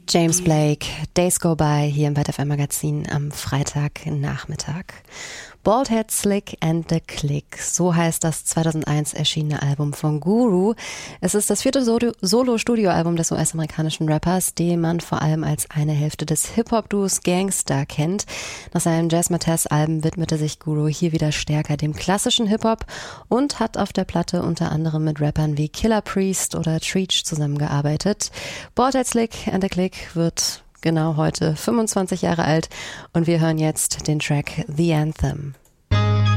James Blake, Days Go By, hier im Byte FM Magazin am Freitagnachmittag. Baldhead Slick and the Click, so heißt das 2001 erschienene Album von Guru. Es ist das 4. Solo-Studio-Album des US-amerikanischen Rappers, den man vor allem als eine Hälfte des Hip-Hop-Duos Gangsta kennt. Nach seinem Jazzmatazz-Album widmete sich Guru hier wieder stärker dem klassischen Hip-Hop und hat auf der Platte unter anderem mit Rappern wie Killah Priest oder Treach zusammengearbeitet. Baldhead Slick and the Click wird genau heute 25 Jahre alt und wir hören jetzt den Track The Anthem.